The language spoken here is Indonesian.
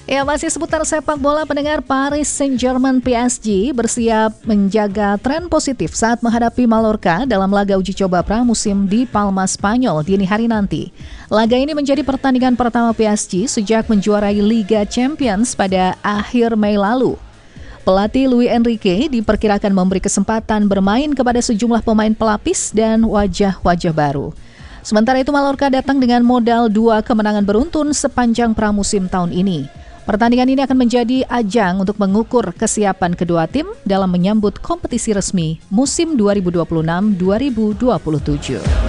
Ya, masih seputar sepak bola, pendengar. Paris Saint-Germain PSG bersiap menjaga tren positif saat menghadapi Mallorca dalam laga uji coba pramusim di Palma, Spanyol dini hari nanti. Laga ini menjadi pertandingan pertama PSG sejak menjuarai Liga Champions pada akhir Mei lalu. Pelatih Luis Enrique diperkirakan memberi kesempatan bermain kepada sejumlah pemain pelapis dan wajah-wajah baru. Sementara itu, Mallorca datang dengan modal 2 kemenangan beruntun sepanjang pramusim tahun ini. Pertandingan ini akan menjadi ajang untuk mengukur kesiapan kedua tim dalam menyambut kompetisi resmi musim 2026-2027.